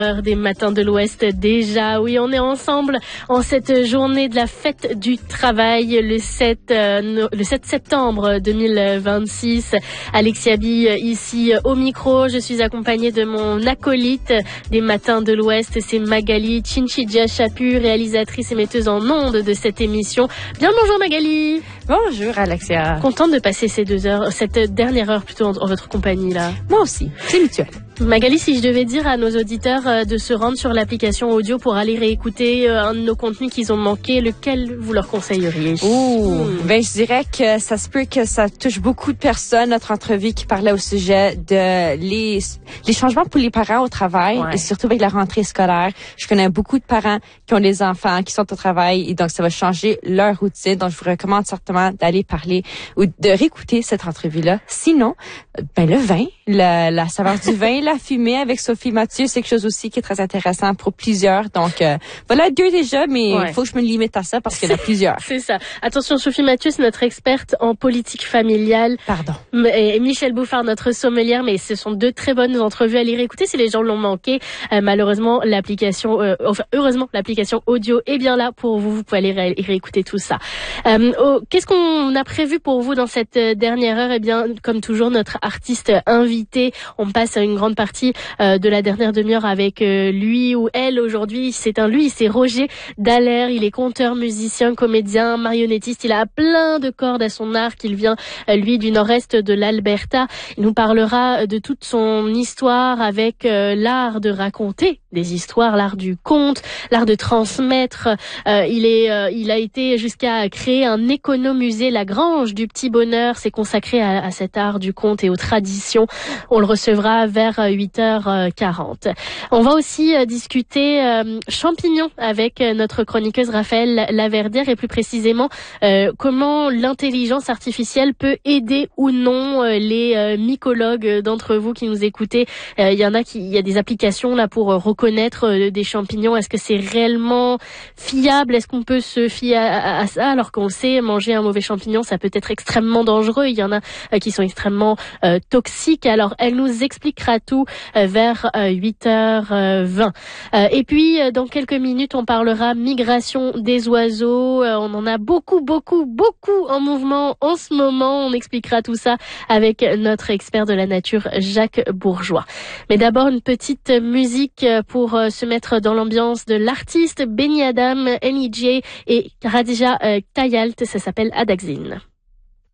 Des matins de l'Ouest déjà. Oui, on est ensemble en cette journée de la fête du travail, le 7 septembre 2026. Alexia Bi ici au micro. Je suis accompagnée de mon acolyte des matins de l'Ouest. C'est Magali Chinchidja Chapu, réalisatrice et metteuse en ondes de cette émission. Bien bonjour Magali. Bonjour Alexia. Contente de passer ces 2 heures, cette dernière heure plutôt en votre compagnie là. Moi aussi, c'est mutuel. Magali, si je devais dire à nos auditeurs de se rendre sur l'application audio pour aller réécouter un de nos contenus qu'ils ont manqué, lequel vous leur conseilleriez? Ben je dirais que ça se peut que ça touche beaucoup de personnes, notre entrevue qui parlait au sujet de les changements pour les parents au travail et surtout avec la rentrée scolaire. Je connais beaucoup de parents qui ont des enfants qui sont au travail et donc ça va changer leur routine. Donc je vous recommande certainement d'aller parler ou de réécouter cette entrevue-là. Sinon, ben le vin, la saveur du vin, la fumée avec Sophie Mathieu, c'est quelque chose aussi qui est très intéressant pour plusieurs. Donc, voilà 2 déjà, mais il faut que je me limite à ça parce qu'il y en a plusieurs. C'est ça. Attention, Sophie Mathieu, c'est notre experte en politique familiale. Pardon. Et Michel Bouffard, notre sommelière, mais ce sont 2 très bonnes entrevues à les réécouter si les gens l'ont manqué. Malheureusement, heureusement, l'application audio est bien là pour vous. Vous pouvez aller réécouter tout ça. Qu'est-ce qu'on a prévu pour vous dans cette dernière heure? Eh bien, comme toujours, notre artiste invité. On passe une grande partie de la dernière demi-heure avec lui ou elle. Aujourd'hui, c'est Roger Dallaire. Il est conteur, musicien, comédien, marionnettiste. Il a plein de cordes à son arc. Il vient, lui, du nord-est de l'Alberta. Il nous parlera de toute son histoire avec l'art de raconter des histoires, l'art du conte, l'art de transmettre. Il a été jusqu'à créer un économusée, la Grange du Petit Bonheur. C'est consacré à cet art du conte et aux traditions. On le recevra vers 8h40. On va aussi discuter champignons avec notre chroniqueuse Raphaël Laverdière et plus précisément comment l'intelligence artificielle peut aider ou non les mycologues d'entre vous qui nous écoutez. Il y a des applications là pour reconnaître des champignons. Est-ce que c'est réellement fiable? Est-ce qu'on peut se fier à ça alors qu'on sait manger un mauvais champignon, ça peut être extrêmement dangereux. Il y en a qui sont extrêmement toxiques. Alors elle nous expliquera tout vers 8h20. Et puis dans quelques minutes on parlera migration des oiseaux. On en a beaucoup en mouvement en ce moment. On expliquera tout ça avec notre expert de la nature Jacques Bourgeois. Mais d'abord une petite musique pour se mettre dans l'ambiance de l'artiste Benny Adam, NEJ et Khadija Tayalt. Ça s'appelle Adaxine.